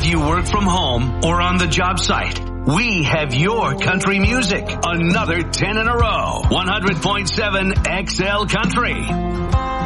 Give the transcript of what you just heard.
you work from home or on the job site, we have your country music. Another 10 in a row. 100.7 XL Country.